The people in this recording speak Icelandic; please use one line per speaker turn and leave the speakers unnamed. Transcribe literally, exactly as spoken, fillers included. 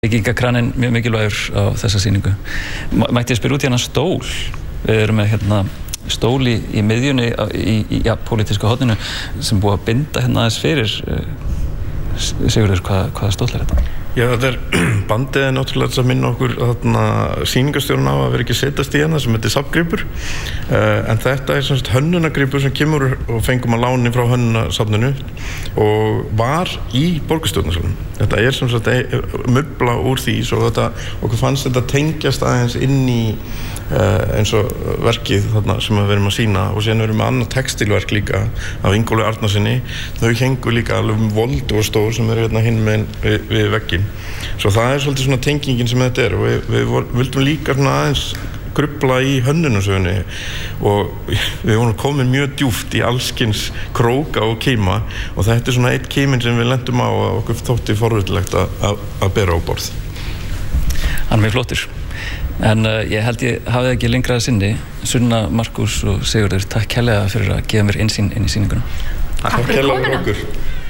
Byggingakraninn mjög mikilvægur á þessa sýningu. Mætti ég spyrja út í hennar stól? Við erum með hérna stól í, í miðjunni í, í ja, pólitíska horninu sem búið að binda hérna aðeins fyrir. Sigurður, hvað, hvaða stóll er þetta?
Já, þetta er bandið er náttúrulega þess að minna okkur þarna sýningarstjórn á að vera ekki setjast í hana sem heitir safngripur uh, en þetta er semst hönnunargripur sem kemur og fengum að láni frá hönnunasafninu og var í borgarstjórnarsalnum. Þetta er semst mubla úr því svo þetta, okkur fannst þetta tengjast aðeins inn í uh, eins og verkið þarna sem við erum að sýna og síðan erum við með annað textilverk líka af Ingólfi Arnarsinni. Þau hengu líka alveg um vold og stór sem eru hérna hinn með við, við vegginn. Svo það er svolítið svona tengingin sem þetta er og við, við vor, vildum líka svona aðeins grufla í hönnunasögunni og við vorum komin mjög djúpt í allskins króka og keima og þetta er svona eitt keimin sem við lendum á og okkur þótti forvitnilegt að, að, að bera á borð.
Hann er mjög flottur. En uh, ég held ég hafið ekki lengra að sinni. Sunna, Markús og Sigurður, takk kærlega fyrir að gefa mér innsýn inn í sýninguna.
Takk kærlega fyrir okkur.